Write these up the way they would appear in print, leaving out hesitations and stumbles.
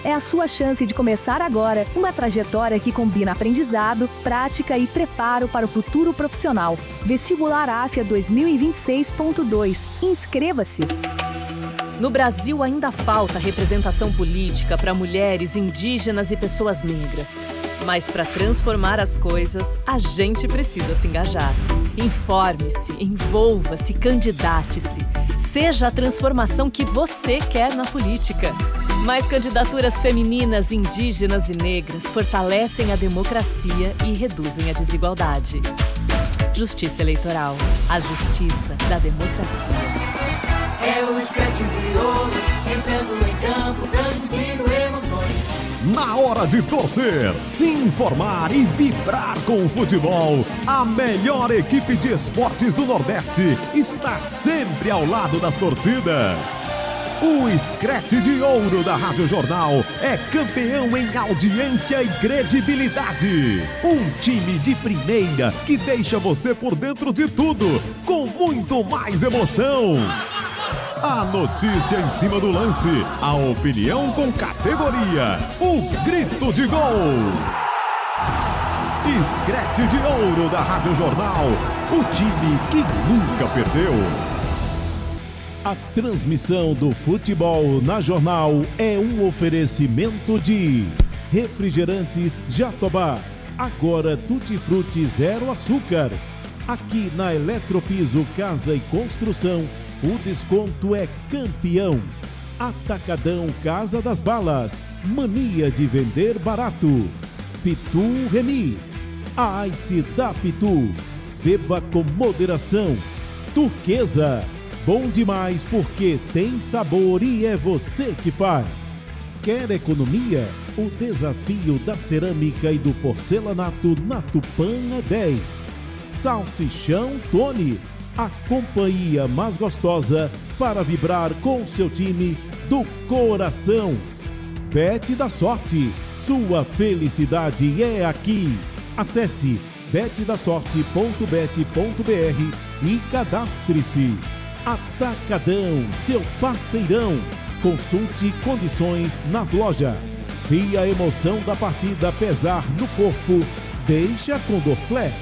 é a sua chance de começar agora uma trajetória que combina aprendizado, prática e preparo para o futuro profissional. Vestibular AFIA 2026.2. Inscreva-se! No Brasil ainda falta representação política para mulheres, indígenas e pessoas negras. Mas para transformar as coisas, a gente precisa se engajar. Informe-se, envolva-se, candidate-se. Seja a transformação que você quer na política. Mais candidaturas femininas, indígenas e negras fortalecem a democracia e reduzem a desigualdade. Justiça Eleitoral. A justiça da democracia. É o Scratch de ouro, entrando em campo, transmitindo emoções. Na hora de torcer, se informar e vibrar com o futebol, a melhor equipe de esportes do Nordeste está sempre ao lado das torcidas. O Scratch de ouro da Rádio Jornal é campeão em audiência e credibilidade. Um time de primeira que deixa você por dentro de tudo, com muito mais emoção. A notícia em cima do lance, a opinião com categoria, o grito de gol. Scratch de ouro da Rádio Jornal, o time que nunca perdeu. A transmissão do futebol na Jornal é um oferecimento de Refrigerantes Jatobá, agora tutti-frutti zero açúcar. Aqui na Eletropiso Casa e Construção, o desconto é campeão. Atacadão Casa das Balas, mania de vender barato. Pitu Remis, a Ice da Pitu. Beba com moderação. Turquesa, bom demais porque tem sabor e é você que faz. Quer economia? O desafio da cerâmica e do porcelanato na Tupã é 10. Salsichão Tony, a companhia mais gostosa para vibrar com seu time do coração. Bet da Sorte, sua felicidade é aqui. Acesse betdasorte.bet.br e cadastre-se. Atacadão, seu parceirão. Consulte condições nas lojas. Se a emoção da partida pesar no corpo, deixa com Dorflex.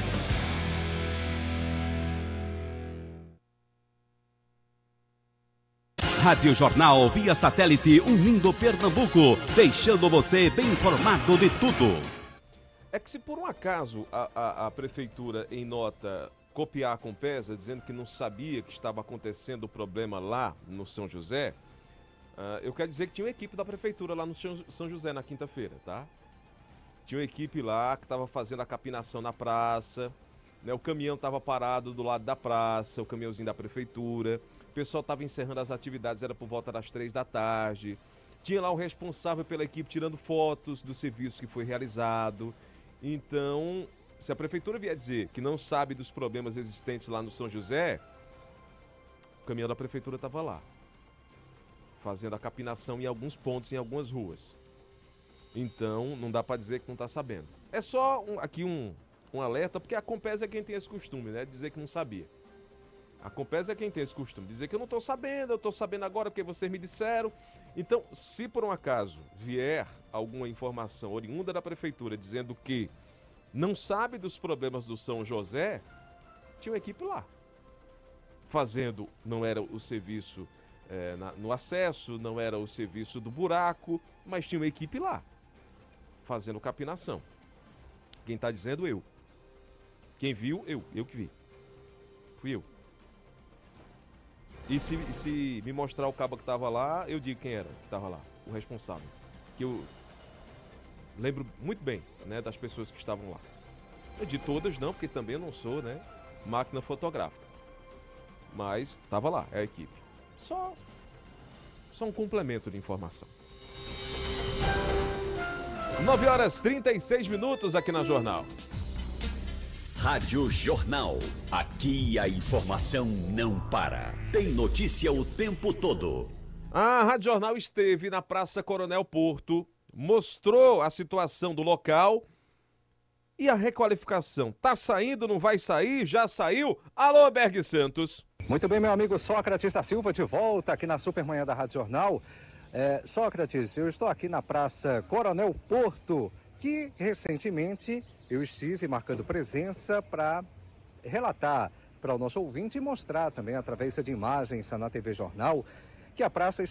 Rádio Jornal via satélite unindo Pernambuco, deixando você bem informado de tudo. É que se por um acaso a prefeitura em nota copiar com pesa, dizendo que não sabia que estava acontecendo o problema lá no São José, eu quero dizer que tinha uma equipe da prefeitura lá no São José na quinta-feira, tá? Tinha uma equipe lá que estava fazendo a capinação na praça, né? O caminhão estava parado do lado da praça, o caminhãozinho da prefeitura. O pessoal estava encerrando as atividades, era por volta das 3 da tarde. Tinha lá o responsável pela equipe tirando fotos do serviço que foi realizado. Então, se a prefeitura vier dizer que não sabe dos problemas existentes lá no São José, o caminhão da prefeitura estava lá, fazendo a capinação em alguns pontos, em algumas ruas. Então, não dá para dizer que não está sabendo. É só aqui um alerta, porque a Compesa é quem tem esse costume, né? De dizer que não sabia. A Compesa é quem tem esse costume, dizer que eu não estou sabendo, eu estou sabendo agora porque vocês me disseram. Então, se por um acaso vier alguma informação oriunda da prefeitura dizendo que não sabe dos problemas do São José, tinha uma equipe lá, fazendo, não era o serviço no acesso, não era o serviço do buraco, mas tinha uma equipe lá, fazendo capinação. Quem está dizendo, eu. Quem viu, eu que vi. Fui eu. E se me mostrar o cabo que estava lá, eu digo quem era que estava lá, o responsável. Que eu lembro muito bem, né, das pessoas que estavam lá. De todas não, porque também eu não sou, né, máquina fotográfica. Mas estava lá, é a equipe. Só um complemento de informação. 9h36 aqui na Jornal. Rádio Jornal. Aqui a informação não para. Tem notícia o tempo todo. A Rádio Jornal esteve na Praça Coronel Porto, mostrou a situação do local e a requalificação. Tá saindo, não vai sair? Já saiu? Alô, Berg Santos. Muito bem, meu amigo Sócrates da Silva, de volta aqui na Supermanhã da Rádio Jornal. Sócrates, eu estou aqui na Praça Coronel Porto, que recentemente eu estive marcando presença para relatar para o nosso ouvinte e mostrar também através de imagens na TV Jornal que a praça